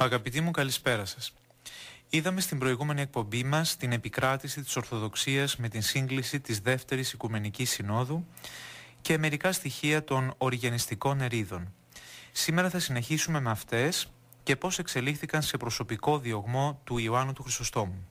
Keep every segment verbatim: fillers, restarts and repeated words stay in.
Αγαπητοί μου, καλησπέρα σας. Είδαμε στην προηγούμενη εκπομπή μας την επικράτηση της Ορθοδοξίας με την σύγκληση της Δεύτερης Οικουμενικής Συνόδου και μερικά στοιχεία των οριγενιστικών ερίδων. Σήμερα θα συνεχίσουμε με αυτές και πώς εξελίχθηκαν σε προσωπικό διωγμό του Ιωάννου του Χρυσοστόμου.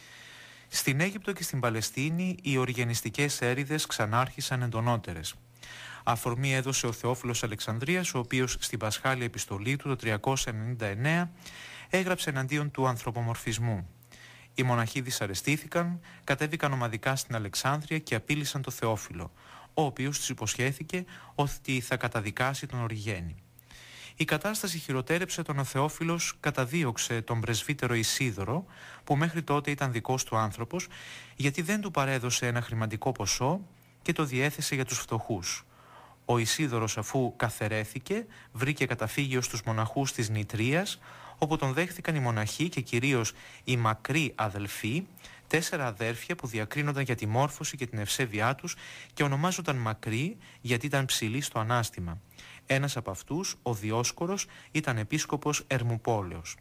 Στην Αίγυπτο και στην Παλαιστίνη οι οριγενιστικές έρηδες ξανάρχισαν εντονότερες. Αφορμή έδωσε ο Θεόφιλος Αλεξανδρίας, ο οποίος στην Πασχάλια επιστολή του το τριακόσια ενενήντα εννέα έγραψε εναντίον του ανθρωπομορφισμού. Οι μοναχοί δυσαρεστήθηκαν, κατέβηκαν ομαδικά στην Αλεξάνδρεια και απείλησαν τον Θεόφιλο, ο οποίος τους υποσχέθηκε ότι θα καταδικάσει τον Οριγένη. Η κατάσταση χειροτέρεψε όταν ο Θεόφιλος καταδίωξε τον πρεσβύτερο Ισίδωρο, που μέχρι τότε ήταν δικός του άνθρωπος, γιατί δεν του παρέδωσε ένα χρηματικό ποσό και το διέθεσε για τους φτωχούς. Ο Ισίδωρος, αφού καθαιρέθηκε, βρήκε καταφύγιο στους μοναχούς της Νητρίας, όπου τον δέχθηκαν οι μοναχοί και κυρίως οι μακροί αδελφοί, τέσσερα αδέρφια που διακρίνονταν για τη μόρφωση και την ευσέβειά τους και ονομάζονταν μακροί γιατί ήταν ψηλοί στο ανάστημα. Ένας από αυτούς, ο Διόσκορος, ήταν επίσκοπος Ερμουπόλεως.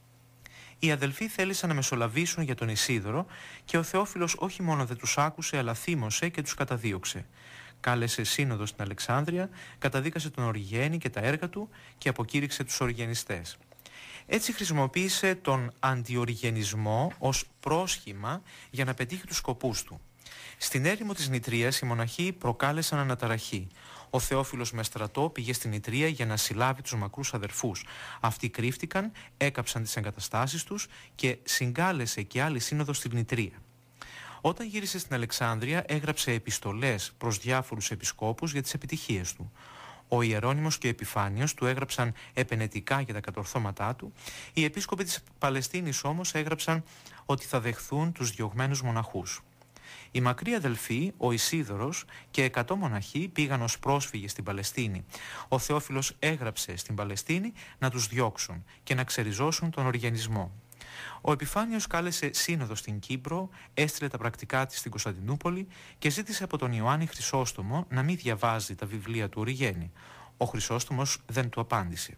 Οι αδελφοί θέλησαν να μεσολαβήσουν για τον Ισίδωρο και ο Θεόφιλος όχι μόνο δεν τους άκουσε, αλλά θύμωσε και τους καταδίωξε. Κάλεσε σύνοδο στην Αλεξάνδρεια, καταδίκασε τον Οριγένη και τα έργα του και αποκήρυξε τους οριγενιστές. Έτσι χρησιμοποίησε τον αντιοριγενισμό ως πρόσχημα για να πετύχει τους σκοπούς του. Στην έρημο της Νητρίας οι μοναχοί προκάλεσαν αναταραχή. Ο Θεόφιλος με στρατό πήγε στην Νητρία για να συλλάβει τους μακρούς αδερφούς. Αυτοί κρύφτηκαν, έκαψαν τις εγκαταστάσεις τους και συγκάλεσε και άλλη σύνοδο στην Νητρία. Όταν γύρισε στην Αλεξάνδρεια έγραψε επιστολές προς διάφορους επισκόπους για τις επιτυχίες του. Ο Ιερώνυμος και ο Επιφάνιος του έγραψαν επενετικά για τα κατορθώματά του. Οι επίσκοποι της Παλαιστίνης όμως έγραψαν ότι θα δεχθούν τους διωγμένους μοναχούς. Οι μακροί αδελφοί, ο Ισίδωρος και εκατό μοναχοί πήγαν ως πρόσφυγες στην Παλαιστίνη. Ο Θεόφιλος έγραψε στην Παλαιστίνη να τους διώξουν και να ξεριζώσουν τον οριγενισμό. Ο Επιφάνιος κάλεσε σύνοδο στην Κύπρο, έστειλε τα πρακτικά της στην Κωνσταντινούπολη και ζήτησε από τον Ιωάννη Χρυσόστομο να μην διαβάζει τα βιβλία του Οριγένη. Ο Χρυσόστομος δεν του απάντησε.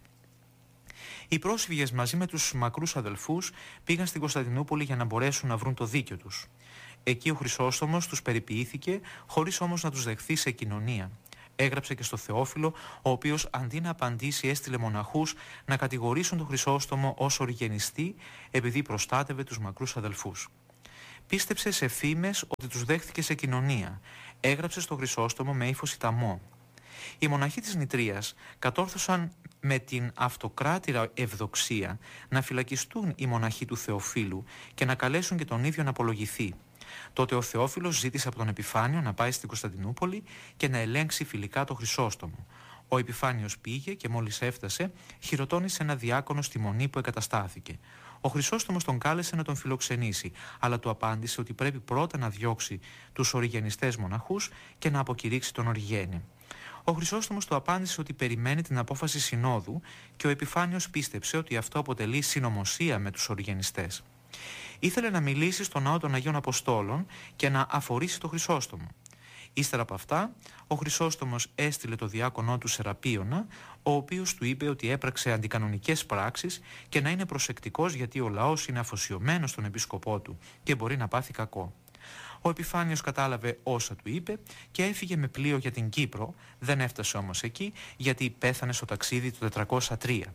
Οι πρόσφυγες μαζί με τους μακρούς αδελφούς πήγαν στην Κωνσταντινούπολη για να μπορέσουν να βρουν το δίκιο τους. Εκεί ο Χρυσόστομος τους περιποιήθηκε, χωρίς όμως να τους δεχθεί σε κοινωνία. Έγραψε και στο Θεόφιλο, ο οποίος αντί να απαντήσει έστειλε μοναχούς να κατηγορήσουν τον Χρυσόστομο ως οριγενιστή επειδή προστάτευε τους μακρούς αδελφούς. Πίστεψε σε φήμες ότι τους δέχθηκε σε κοινωνία. Έγραψε στο Χρυσόστομο με ύφος ηταμό. Οι μοναχοί της Νητρίας κατόρθωσαν με την αυτοκράτηρα ευδοξία να φυλακιστούν οι μοναχοί του Θεοφίλου και να καλέσουν και τον ίδιο να απολογηθεί. Τότε ο Θεόφιλος ζήτησε από τον Επιφάνιο να πάει στην Κωνσταντινούπολη και να ελέγξει φιλικά το Χρυσόστομο. Ο Επιφάνιος πήγε και μόλις έφτασε, χειροτώνησε ένα διάκονο στη μονή που εγκαταστάθηκε. Ο Χρυσόστομος τον κάλεσε να τον φιλοξενήσει, αλλά του απάντησε ότι πρέπει πρώτα να διώξει τους οριγενιστές μοναχούς και να αποκηρύξει τον Οριγένη. Ο Χρυσόστομος του απάντησε ότι περιμένει την απόφαση συνόδου και ο Επιφάνιος πίστεψε ότι αυτό αποτελεί συνωμοσία με τους οριγενιστές. Ήθελε να μιλήσει στον ναό των Αγίων Αποστόλων και να αφορήσει το Χρυσόστομο. Ύστερα από αυτά, ο Χρυσόστομος έστειλε το διάκονό του Σεραπίωνα, ο οποίος του είπε ότι έπραξε αντικανονικές πράξεις και να είναι προσεκτικός γιατί ο λαός είναι αφοσιωμένος στον επίσκοπό του και μπορεί να πάθει κακό. Ο Επιφάνιος κατάλαβε όσα του είπε και έφυγε με πλοίο για την Κύπρο, δεν έφτασε όμως εκεί γιατί πέθανε στο ταξίδι του τετρακόσια τρία.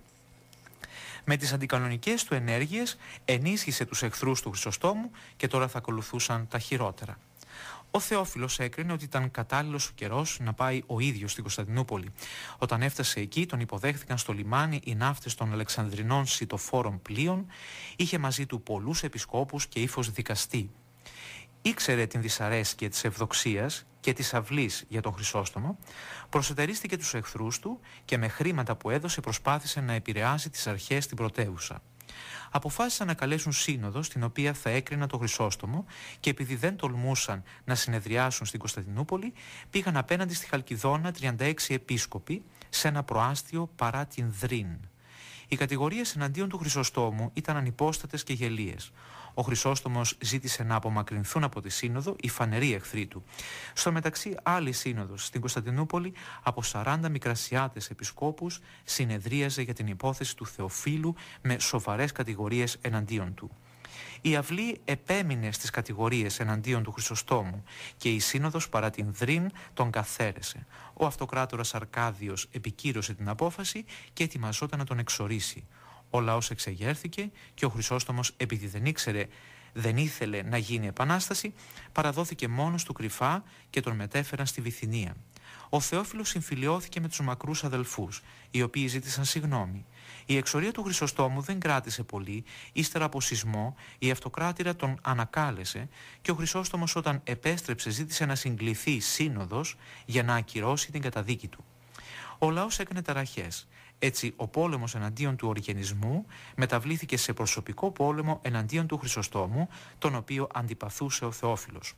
Με τις αντικανονικές του ενέργειες ενίσχυσε τους εχθρούς του Χρυσοστόμου και τώρα θα ακολουθούσαν τα χειρότερα. Ο Θεόφιλος έκρινε ότι ήταν κατάλληλος ο καιρός να πάει ο ίδιος στην Κωνσταντινούπολη. Όταν έφτασε εκεί, τον υποδέχθηκαν στο λιμάνι οι ναύτες των Αλεξανδρινών σιτοφόρων πλοίων, είχε μαζί του πολλούς επισκόπους και ύφος δικαστή. Ήξερε την δυσαρέσκεια της ευδοξίας και της αυλής για τον Χρυσόστομο, προσετερίστηκε τους εχθρούς του και με χρήματα που έδωσε προσπάθησε να επηρεάσει τις αρχές στην πρωτεύουσα. Αποφάσισαν να καλέσουν σύνοδο στην οποία θα έκριναν τον Χρυσόστομο και επειδή δεν τολμούσαν να συνεδριάσουν στην Κωνσταντινούπολη, πήγαν απέναντι στη Χαλκιδόνα τριάντα έξι επίσκοποι σε ένα προάστιο παρά την Δρύν. Οι κατηγορίες εναντίον του Χρυσοστόμου ήταν ανυπόστατες και γελίες. Ο Χρυσόστομος ζήτησε να απομακρυνθούν από τη Σύνοδο οι φανεροί εχθροί του. Στο μεταξύ, άλλη σύνοδος στην Κωνσταντινούπολη από σαράντα μικρασιάτες επισκόπους συνεδρίαζε για την υπόθεση του Θεοφύλου με σοβαρές κατηγορίες εναντίον του. Η αυλή επέμεινε στις κατηγορίες εναντίον του Χρυσοστόμου και η Σύνοδος παρά την δρύν τον καθαίρεσε. Ο αυτοκράτορας Αρκάδιος επικύρωσε την απόφαση και ετοιμαζόταν να τον εξορίσει. Ο λαός εξεγέρθηκε και ο Χρυσόστομος, επειδή δεν ήξερε, δεν ήθελε να γίνει επανάσταση, παραδόθηκε μόνος του κρυφά και τον μετέφεραν στη Βυθινία. Ο Θεόφιλος συμφιλιώθηκε με τους μακρούς αδελφούς, οι οποίοι ζήτησαν συγγνώμη. Η εξορία του Χρυσοστόμου δεν κράτησε πολύ, ύστερα από σεισμό η αυτοκράτηρα τον ανακάλεσε και ο Χρυσόστομος όταν επέστρεψε ζήτησε να συγκληθεί σύνοδος για να ακυρώσει την καταδίκη του. Ο λαός έκανε ταραχές. Έτσι, ο πόλεμος εναντίον του οργενισμού μεταβλήθηκε σε προσωπικό πόλεμο εναντίον του Χρυσοστόμου, τον οποίο αντιπαθούσε ο Θεόφιλος.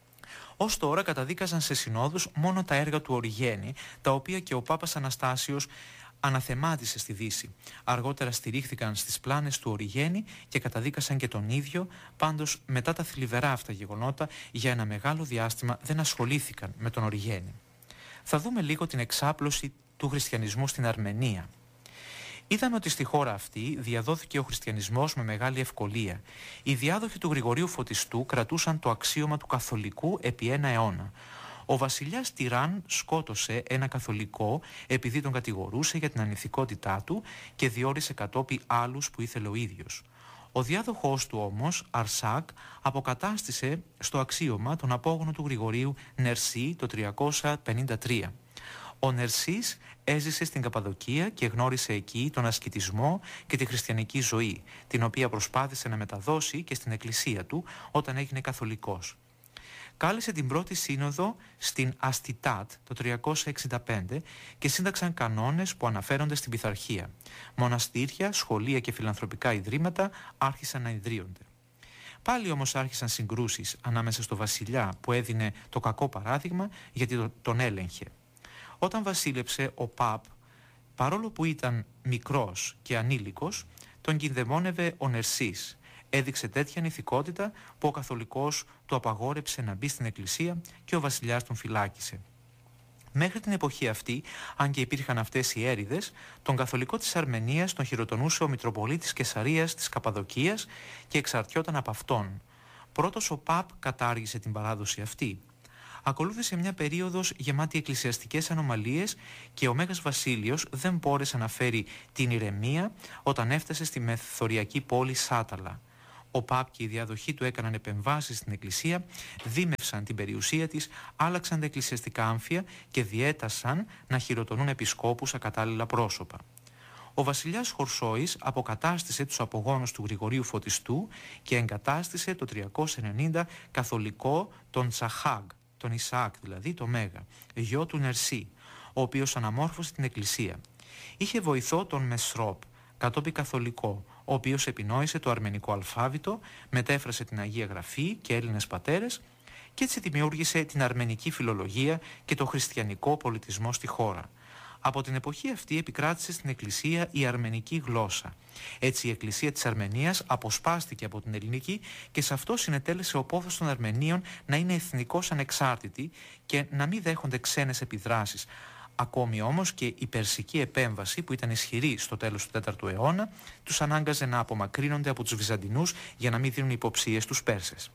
Ως τώρα καταδίκαζαν σε συνόδους μόνο τα έργα του Οριγένη, τα οποία και ο Πάπας Αναστάσιος αναθεμάτισε στη Δύση. Αργότερα στηρίχθηκαν στις πλάνες του Οριγένη και καταδίκασαν και τον ίδιο, πάντως μετά τα θλιβερά αυτά γεγονότα για ένα μεγάλο διάστημα δεν ασχολήθηκαν με τον Οριγένη. Θα δούμε λίγο την εξάπλωση του χριστιανισμού στην Αρμενία. Είδαμε ότι στη χώρα αυτή διαδόθηκε ο χριστιανισμός με μεγάλη ευκολία. Οι διάδοχοι του Γρηγορίου Φωτιστού κρατούσαν το αξίωμα του καθολικού επί ένα αιώνα. Ο βασιλιάς Τυράν σκότωσε ένα καθολικό επειδή τον κατηγορούσε για την ανηθικότητά του και διόρισε κατόπι άλλους που ήθελε ο ίδιος. Ο διάδοχός του όμως, Αρσάκ, αποκατάστησε στο αξίωμα τον απόγονο του Γρηγορίου Νερσή το τριακόσια πενήντα τρία. Ο Νερσής έζησε στην Καπαδοκία και γνώρισε εκεί τον ασκητισμό και τη χριστιανική ζωή, την οποία προσπάθησε να μεταδώσει και στην εκκλησία του όταν έγινε καθολικός. Κάλεσε την πρώτη σύνοδο στην Αστιτάτ το τριακόσια εξήντα πέντε και σύνταξαν κανόνες που αναφέρονται στην πειθαρχία. Μοναστήρια, σχολεία και φιλανθρωπικά ιδρύματα άρχισαν να ιδρύονται. Πάλι όμως άρχισαν συγκρούσεις ανάμεσα στο βασιλιά που έδινε το κακό παράδειγμα γιατί τον έλεγχε. Όταν βασίλεψε ο Παπ, παρόλο που ήταν μικρός και ανήλικος, τον κινδεμόνευε ο Νερσής. Έδειξε τέτοια νηθικότητα που ο καθολικός του απαγόρεψε να μπει στην εκκλησία και ο βασιλιάς τον φυλάκισε. Μέχρι την εποχή αυτή, αν και υπήρχαν αυτές οι έρηδες, τον καθολικό της Αρμενίας τον χειροτονούσε ο Μητροπολίτης Κεσαρίας της Καπαδοκίας και εξαρτιόταν από αυτόν. Πρώτος ο Παπ κατάργησε την παράδοση αυτή. Ακολούθησε μια περίοδος γεμάτη εκκλησιαστικές ανομαλίες και ο Μέγας Βασίλειος δεν μπόρεσε να φέρει την ηρεμία όταν έφτασε στη μεθοριακή πόλη Σάταλα. Ο Παπ και οι διαδοχοί του έκαναν επεμβάσεις στην εκκλησία, δίμευσαν την περιουσία της, άλλαξαν τα εκκλησιαστικά άμφια και διέτασαν να χειροτονούν επισκόπους ακατάλληλα πρόσωπα. Ο βασιλιάς Χορσόης αποκατάστησε τους απογόνους του Γρηγορίου Φωτιστού και εγκατάστησε το τριακόσια ενενήντα καθολικό τον Τσαχάγ, τον Ισαάκ δηλαδή, το Μέγα, γιο του Νερσή, ο οποίος αναμόρφωσε την εκκλησία. Είχε βοηθό τον Μεσρόπ, κατόπι καθολικό, ο οποίος επινόησε το αρμενικό αλφάβητο, μετέφρασε την Αγία Γραφή και Έλληνες πατέρες και έτσι δημιούργησε την αρμενική φιλολογία και το χριστιανικό πολιτισμό στη χώρα. Από την εποχή αυτή επικράτησε στην εκκλησία η αρμενική γλώσσα. Έτσι η εκκλησία της Αρμενίας αποσπάστηκε από την ελληνική και σε αυτό συνετέλεσε ο πόθος των Αρμενίων να είναι εθνικώς ανεξάρτητοι και να μην δέχονται ξένες επιδράσεις. Ακόμη όμως και η περσική επέμβαση που ήταν ισχυρή στο τέλος του τέταρτου αιώνα τους ανάγκαζε να απομακρύνονται από τους Βυζαντινούς για να μην δίνουν υποψίες στους Πέρσες.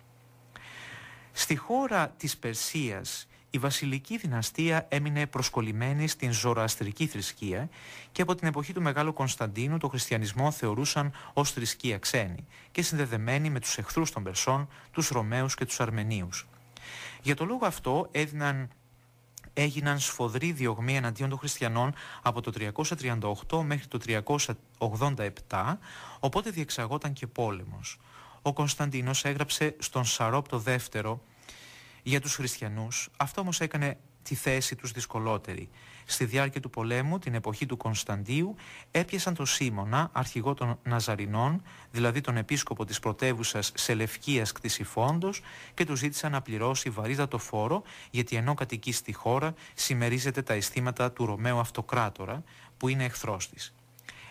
Στη χώρα της Περσίας η βασιλική δυναστεία έμεινε προσκολλημένη στην ζωροαστρική θρησκεία και από την εποχή του Μεγάλου Κωνσταντίνου το χριστιανισμό θεωρούσαν ως θρησκεία ξένη και συνδεδεμένη με τους εχθρούς των Περσών, τους Ρωμαίους και τους Αρμενίους. Για το λόγο αυτό έδιναν έγιναν σφοδροί διωγμοί εναντίον των χριστιανών από το τριακόσια τριάντα οκτώ μέχρι το τριακόσια ογδόντα επτά, οπότε διεξαγόταν και πόλεμος. Ο Κωνσταντίνος έγραψε στον Σαρόπ το δεύτερο για τους χριστιανούς, αυτό όμως έκανε τη θέση τους δυσκολότερη. Στη διάρκεια του πολέμου, την εποχή του Κωνσταντίου, έπιασαν τον Σίμωνα, αρχηγό των Ναζαρινών, δηλαδή τον επίσκοπο της πρωτεύουσας Σελευκίας Κτησιφόντος, και του ζήτησαν να πληρώσει βαρύτατο φόρο, γιατί ενώ κατοικεί στη χώρα, συμμερίζεται τα αισθήματα του Ρωμαίου Αυτοκράτορα, που είναι εχθρός της.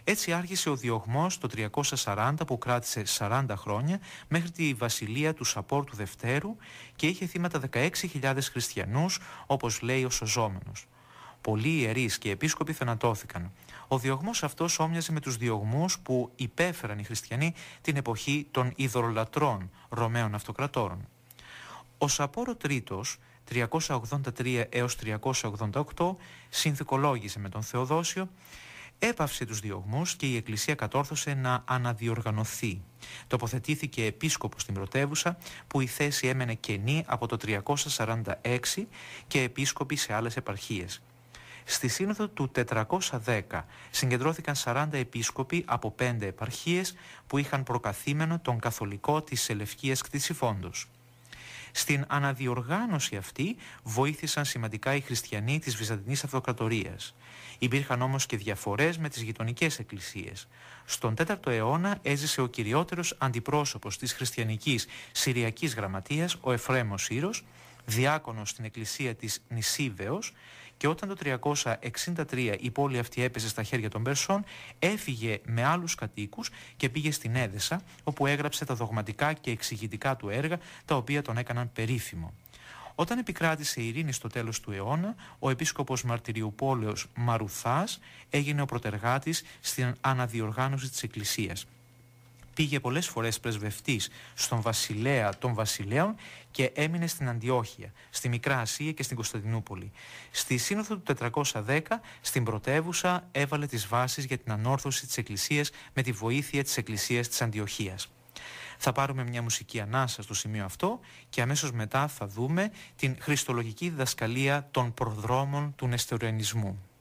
Έτσι άρχισε ο διωγμός το τριακόσια σαράντα που κράτησε σαράντα χρόνια μέχρι τη βασιλεία του Σαπόρ του Δευτέρου και είχε θύματα δεκαέξι χιλιάδες χριστιανούς, όπως λέει ο σωζόμενος. Πολλοί ιερείς και επίσκοποι θανατώθηκαν. Ο διωγμός αυτός όμοιαζε με τους διωγμούς που υπέφεραν οι χριστιανοί την εποχή των ειδωλολατρών Ρωμαίων αυτοκρατόρων. Ο Σαπόρ ο Τρίτος, τριακόσια ογδόντα τρία έως τριακόσια ογδόντα οκτώ, συνθηκολόγησε με τον Θεοδόσιο, έπαυσε τους διωγμούς και η Εκκλησία κατόρθωσε να αναδιοργανωθεί. Τοποθετήθηκε επίσκοπος στην πρωτεύουσα, που η θέση έμενε κενή από το τριακόσια σαράντα έξι, και επίσκοποι σε άλλες επαρχίες. Στη σύνοδο του τετρακόσια δέκα συγκεντρώθηκαν σαράντα επίσκοποι από πέντε επαρχίες που είχαν προκαθήμενο τον καθολικό της Σελευκίας Κτησιφόντος. Στην αναδιοργάνωση αυτή βοήθησαν σημαντικά οι χριστιανοί της Βυζαντινής Αυτοκρατορίας. Υπήρχαν όμως και διαφορές με τις γειτονικές εκκλησίες. Στον τέταρτο αιώνα έζησε ο κυριότερος αντιπρόσωπος της χριστιανικής Συριακής Γραμματείας, ο Εφραίμος Σύρος, διάκονος στην εκκλησία της Νησίβεως, και όταν το τριακόσια εξήντα τρία η πόλη αυτή έπεσε στα χέρια των Περσών, έφυγε με άλλους κατοίκους και πήγε στην Έδεσα, όπου έγραψε τα δογματικά και εξηγητικά του έργα, τα οποία τον έκαναν περίφημο. Όταν επικράτησε η ειρήνη στο τέλος του αιώνα, ο επίσκοπος Μαρτυριουπόλεως Μαρουθάς έγινε ο προτεργάτης στην αναδιοργάνωση της Εκκλησίας. Πήγε πολλές φορές πρεσβευτής στον βασιλέα των βασιλέων και έμεινε στην Αντιόχεια, στη Μικρά Ασία και στην Κωνσταντινούπολη. Στη σύνοδο του τετρακόσια δέκα, στην πρωτεύουσα, έβαλε τις βάσεις για την ανόρθωση της Εκκλησίας με τη βοήθεια της Εκκλησίας της Αντιοχίας. Θα πάρουμε μια μουσική ανάσα στο σημείο αυτό και αμέσως μετά θα δούμε την χριστολογική διδασκαλία των προδρόμων του νεστοριανισμού.